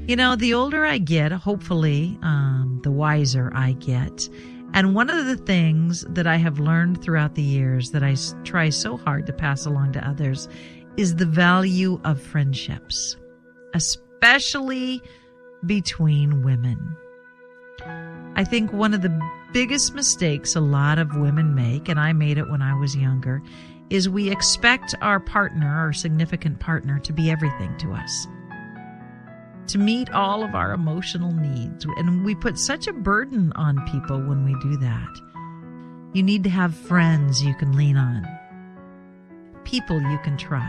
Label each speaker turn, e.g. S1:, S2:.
S1: The older I get, hopefully, the wiser I get. And one of the things that I have learned throughout the years that I try so hard to pass along to others is the value of friendships, especially between women. I think one of the biggest mistakes a lot of women make, and I made it when I was younger, is we expect our partner, our significant partner, to be everything to us, to meet all of our emotional needs. And we put such a burden on people when we do that. You need to have friends you can lean on, people you can trust.